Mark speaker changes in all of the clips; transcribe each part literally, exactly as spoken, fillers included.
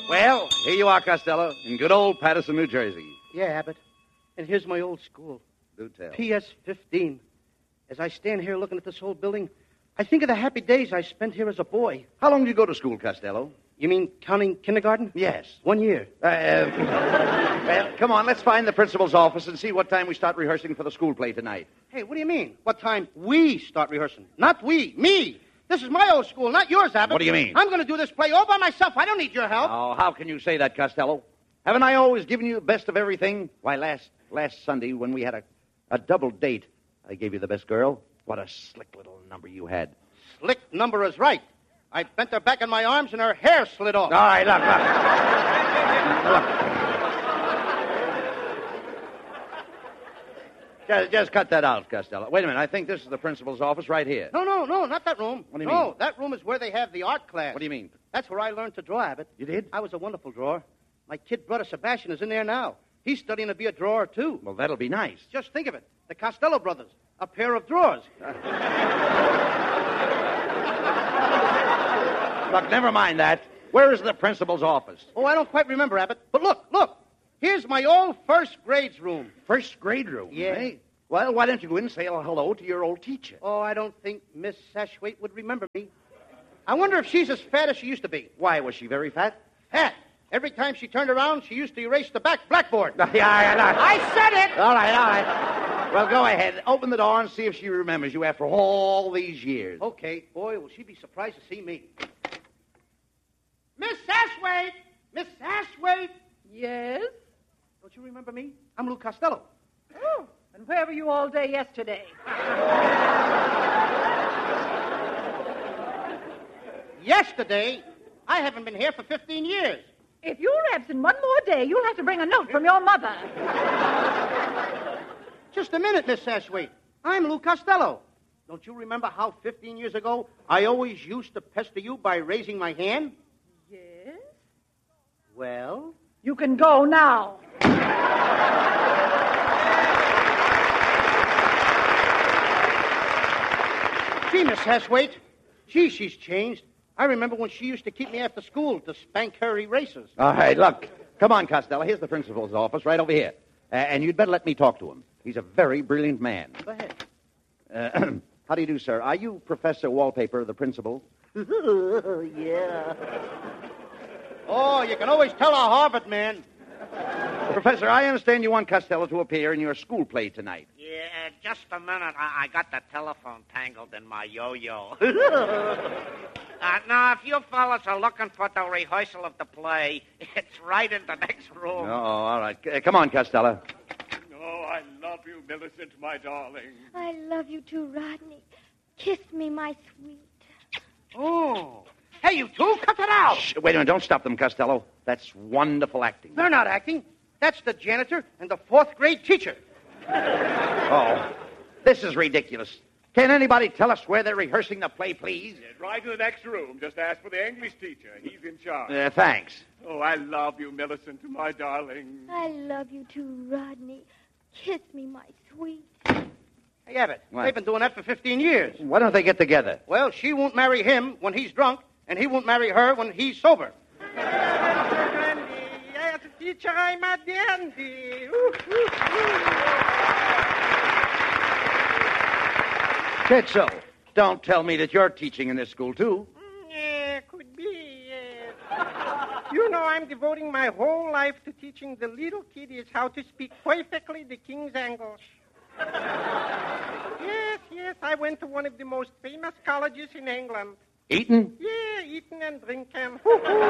Speaker 1: Well, here you are, Costello, in good old Paterson, New Jersey.
Speaker 2: Yeah, Abbott. And here's my old school.
Speaker 1: Do tell.
Speaker 2: P S fifteen. As I stand here looking at this old building, I think of the happy days I spent here as a boy.
Speaker 1: How long did you go to school, Costello?
Speaker 2: You mean counting kindergarten?
Speaker 1: Yes.
Speaker 2: One year.
Speaker 1: Uh, uh, well, come on, let's find the principal's office and see what time we start rehearsing for the school play tonight.
Speaker 2: Hey, what do you mean? What time we start rehearsing? Not we. Me. This is my old school, not yours, Abbott.
Speaker 1: What do you mean?
Speaker 2: I'm going to do this play all by myself. I don't need your help.
Speaker 1: Oh, how can you say that, Costello? Haven't I always given you the best of everything? Why, last last Sunday when we had a, a double date, I gave you the best girl. What a slick little number you had.
Speaker 2: Slick number is right. I bent her back in my arms and her hair slid off.
Speaker 1: All right, look, look. Just, just cut that out, Costello. Wait a minute. I think this is the principal's office right here.
Speaker 2: No, no, no, not that room.
Speaker 1: What do you
Speaker 2: no,
Speaker 1: mean?
Speaker 2: that room is where they have the art class.
Speaker 1: What do you mean?
Speaker 2: That's where I learned to draw, Abbott.
Speaker 1: You did?
Speaker 2: I was a wonderful drawer. My kid brother Sebastian is in there now. He's studying to be a drawer, too.
Speaker 1: Well, that'll be nice.
Speaker 2: Just think of it. The Costello brothers. A pair of drawers.
Speaker 1: Look, never mind that. Where is the principal's office?
Speaker 2: Oh, I don't quite remember, Abbott. But look, look. Here's my old first grades room.
Speaker 1: First grade room,
Speaker 2: Yeah.
Speaker 1: eh? Well, why don't you go in and say hello to your old teacher?
Speaker 2: Oh, I don't think Miss Sashwaite would remember me. I wonder if she's as fat as she used to be.
Speaker 1: Why, was she very fat?
Speaker 2: Fat. Every time she turned around, she used to erase the back blackboard.
Speaker 1: Yeah, yeah, yeah.
Speaker 2: I said it!
Speaker 1: All right, all right. Well, go ahead. Open the door and see if she remembers you after all these years.
Speaker 2: Okay. Boy, will she be surprised to see me. Miss Sashwaite! Miss Sashwaite!
Speaker 3: Yes?
Speaker 2: Don't you remember me? I'm Lou Costello.
Speaker 3: Oh, and where were you all day yesterday?
Speaker 2: Yesterday? I haven't been here for fifteen years.
Speaker 3: If you're absent one more day, you'll have to bring a note from your mother.
Speaker 2: Just a minute, Miss Sashwaite. I'm Lou Costello. Don't you remember how fifteen years ago I always used to pester you by raising my hand?
Speaker 3: Yes?
Speaker 2: Well?
Speaker 3: You can go now.
Speaker 2: Gee, Miss Sashwaite. Gee, she's changed. I remember when she used to keep me after school to spank her erasers.
Speaker 1: All right, look. Come on, Costello. Here's the principal's office right over here. Uh, and you'd better let me talk to him. He's a very brilliant man.
Speaker 2: Go ahead.
Speaker 1: Uh, how do you do, sir? Are you Professor Wallpaper, the principal?
Speaker 2: Yeah. Oh, you can always tell a Harvard man.
Speaker 1: Professor, I understand you want Costello to appear in your school play tonight.
Speaker 4: Yeah, just a minute. I, I got the telephone tangled in my yo-yo. uh, now, if you fellas are looking for the rehearsal of the play, it's right in the next room.
Speaker 1: Oh, all right. C- come on, Costello.
Speaker 5: Oh, I love you, Millicent, my darling.
Speaker 6: I love you too, Rodney. Kiss me, my sweet.
Speaker 2: Oh. Hey, you two, cut it out.
Speaker 1: Shh, wait a minute. Don't stop them, Costello. That's wonderful acting.
Speaker 2: They're not acting. That's the janitor and the fourth grade teacher.
Speaker 1: Oh, this is ridiculous. Can anybody tell us where they're rehearsing the play, please?
Speaker 5: Yeah, right in the next room. Just ask for the English teacher. He's in charge.
Speaker 1: Uh, thanks.
Speaker 5: Oh, I love you, Millicent, my darling.
Speaker 6: I love you too, Rodney. Kiss me, my sweet.
Speaker 2: Hey, Abbott,
Speaker 1: What?
Speaker 2: they've been doing that for fifteen years.
Speaker 1: Why don't they get together?
Speaker 2: Well, she won't marry him when he's drunk, and he won't marry her when he's sober.
Speaker 4: Yes, teacher, I'm a dandy.
Speaker 1: Kitzel, don't tell me that you're teaching in this school, too.
Speaker 4: Yeah, could be, yes. You know, I'm devoting my whole life to teaching the little kiddies how to speak perfectly the King's English. Yes, yes, I went to one of the most famous colleges in England.
Speaker 1: Eton?
Speaker 4: Yeah, eating and drinking.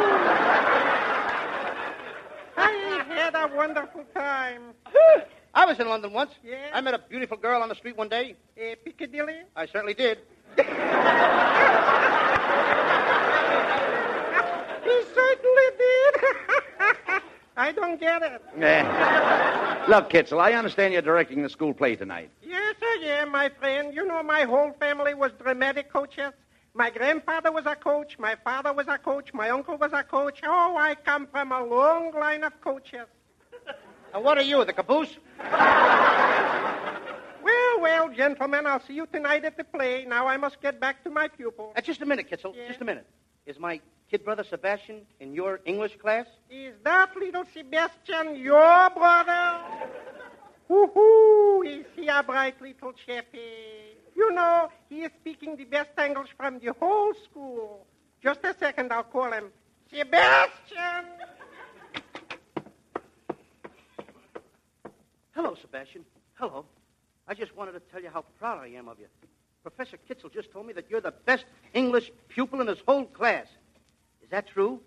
Speaker 4: I had a wonderful time.
Speaker 2: I was in London once.
Speaker 4: Yeah?
Speaker 2: I met a beautiful girl on the street one day.
Speaker 4: Uh, Piccadilly?
Speaker 2: I certainly did.
Speaker 4: He certainly did. I don't get it.
Speaker 1: Eh. Look, Kitzel, I understand you're directing the school play tonight.
Speaker 4: Yes, I am, my friend. You know, my whole family was dramatic coaches. My grandfather was a coach. My father was a coach. My uncle was a coach. Oh, I come from a long line of coaches.
Speaker 2: And what are you, the caboose?
Speaker 4: Well, well, gentlemen, I'll see you tonight at the play. Now I must get back to my pupils.
Speaker 2: Uh, just a minute, Kitzel.
Speaker 4: Yeah?
Speaker 2: Just a minute. Is my kid brother Sebastian in your English class?
Speaker 7: Is that little Sebastian your brother? Woo-hoo, is he a bright little chappie? You know, he is speaking the best English from the whole school. Just a second, I'll call him. Sebastian!
Speaker 2: Hello, Sebastian. Hello. I just wanted to tell you how proud I am of you. Professor Kitzel just told me that you're the best English pupil in his whole class. Is that true?